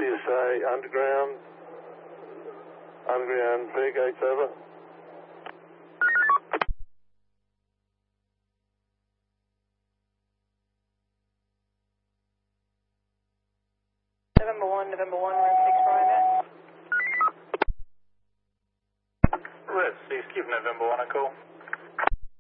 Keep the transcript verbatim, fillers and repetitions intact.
do you say? Underground? Underground V gates over? November one, November one, room six Bravo. Red six, give November one a call.